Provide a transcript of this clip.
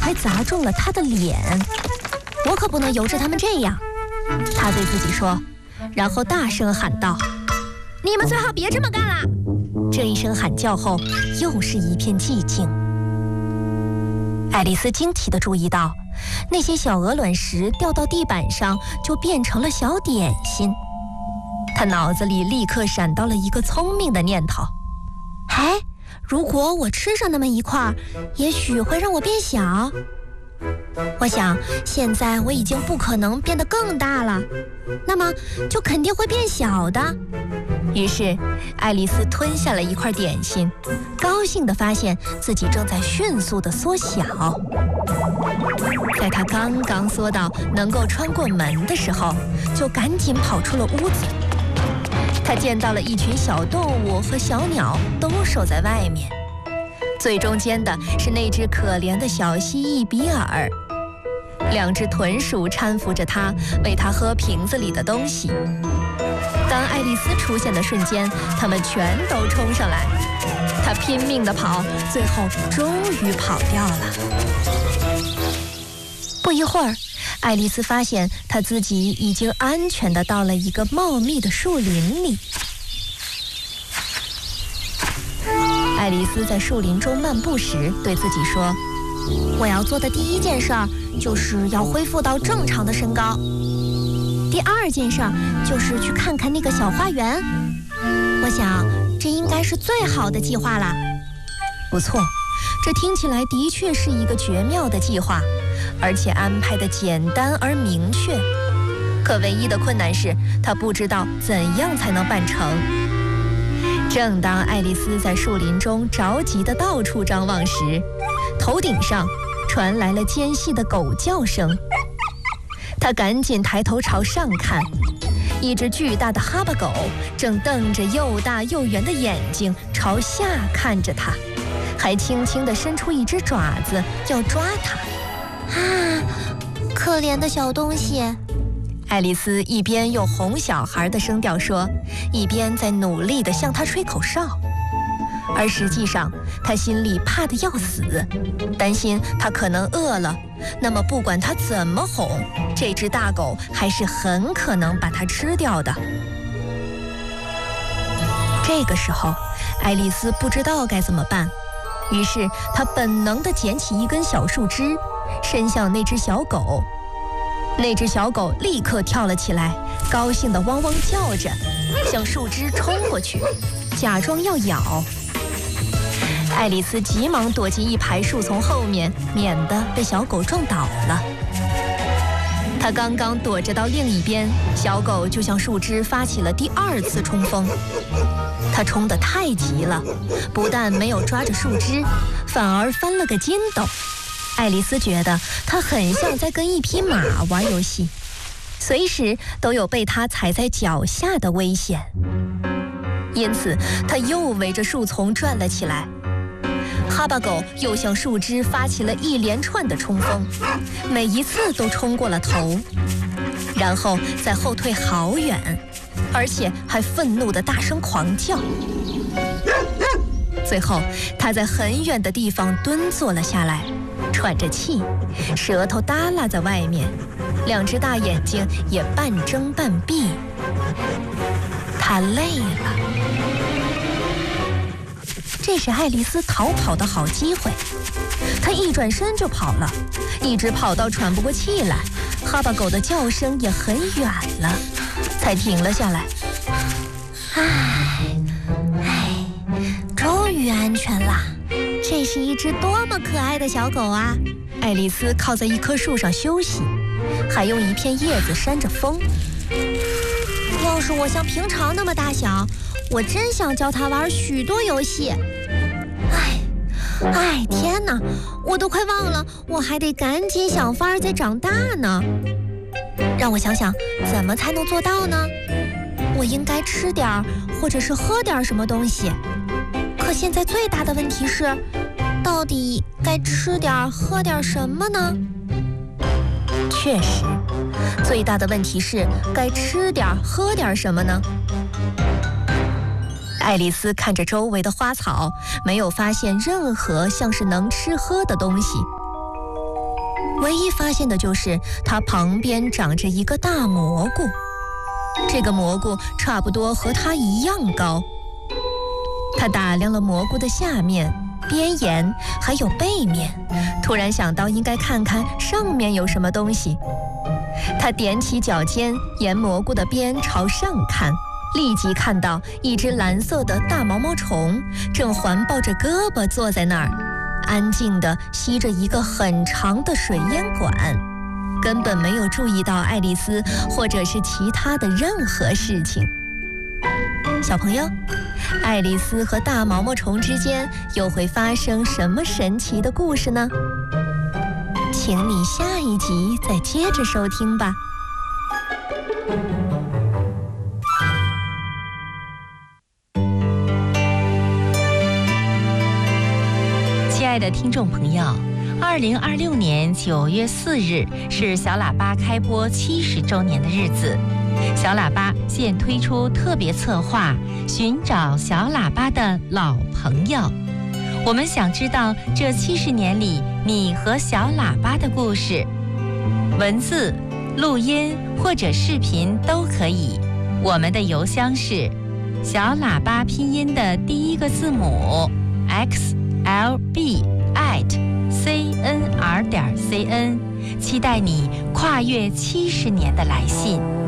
还砸中了他的脸。我可不能由着他们这样，他对自己说，然后大声喊道：“你们最好别这么干啦！”这一声喊叫后，又是一片寂静。爱丽丝惊奇地注意到，那些小鹅卵石掉到地板上就变成了小点心。她脑子里立刻闪到了一个聪明的念头：哎，如果我吃上那么一块，也许会让我变小。我想，现在我已经不可能变得更大了，那么就肯定会变小的。于是，爱丽丝吞下了一块点心，高兴地发现自己正在迅速地缩小。在她刚刚缩到能够穿过门的时候，就赶紧跑出了屋子。她见到了一群小动物和小鸟都守在外面。最中间的是那只可怜的小蜥蜴比尔，2只豚鼠搀扶着它，喂它喝瓶子里的东西。当爱丽丝出现的瞬间，它们全都冲上来。她拼命地跑，最后终于跑掉了。不一会儿，爱丽丝发现她自己已经安全地到了一个茂密的树林里。爱丽丝在树林中漫步时，对自己说：“我要做的第一件事儿，就是要恢复到正常的身高。第2件事儿，就是去看看那个小花园。我想，这应该是最好的计划啦。”不错，这听起来的确是一个绝妙的计划，而且安排的简单而明确。可唯一的困难是，她不知道怎样才能办成。正当爱丽丝在树林中着急地到处张望时，头顶上传来了尖细的狗叫声。她赶紧抬头朝上看，一只巨大的哈巴狗正瞪着又大又圆的眼睛朝下看着她，还轻轻地伸出一只爪子要抓她。啊，可怜的小东西！爱丽丝一边用哄小孩的声调说，一边在努力地向他吹口哨。而实际上，她心里怕得要死，担心他可能饿了，那么不管他怎么哄，这只大狗还是很可能把它吃掉的。这个时候，爱丽丝不知道该怎么办，于是她本能地捡起一根小树枝，伸向那只小狗。那只小狗立刻跳了起来，高兴地汪汪叫着，向树枝冲过去，假装要咬。爱丽丝急忙躲进一排树丛后面，免得被小狗撞倒了。她刚刚躲着到另一边，小狗就向树枝发起了第2次冲锋。它冲得太急了，不但没有抓着树枝，反而翻了个筋斗。爱丽丝觉得她很像在跟一匹马玩游戏，随时都有被它踩在脚下的危险。因此，她又围着树丛转了起来。哈巴狗又向树枝发起了一连串的冲锋，每一次都冲过了头，然后再后退好远，而且还愤怒地大声狂叫。最后，它在很远的地方蹲坐了下来，喘着气，舌头耷拉在外面，2只大眼睛也半睁半闭。它累了。这是爱丽丝逃跑的好机会，她一转身就跑了，一直跑到喘不过气来，哈巴狗的叫声也很远了，才停了下来。终于安全了，这是一只多么可爱的小狗啊！爱丽丝靠在一棵树上休息，还用一片叶子扇着风。要是我像平常那么大小，我真想教它玩许多游戏。天哪，我都快忘了，我还得赶紧想法再长大呢。让我想想，怎么才能做到呢？我应该吃点儿，或者是喝点什么东西。可现在最大的问题是，到底该吃点喝点什么呢？确实，最大的问题是该吃点喝点什么呢？爱丽丝看着周围的花草，没有发现任何像是能吃喝的东西。 唯一发现的就是它旁边长着一个大蘑菇，这个蘑菇差不多和它一样高。他打量了蘑菇的下面、边沿还有背面，突然想到应该看看上面有什么东西。他踮起脚尖，沿蘑菇的边朝上看，立即看到一只蓝色的大毛毛虫正环抱着胳膊坐在那儿，安静地吸着一个很长的水烟管，根本没有注意到爱丽丝或者是其他的任何事情。小朋友，爱丽丝和大毛毛虫之间又会发生什么神奇的故事呢？请你下一集再接着收听吧。 亲爱的听众朋友，2026年9月4日是小喇叭开播70周年的日子。小喇叭现推出特别策划，寻找小喇叭的老朋友。我们想知道这70年里你和小喇叭的故事，文字、录音或者视频都可以。我们的邮箱是小喇叭拼音的第一个字母 xlb@cnr.cn， 期待你跨越70年的来信。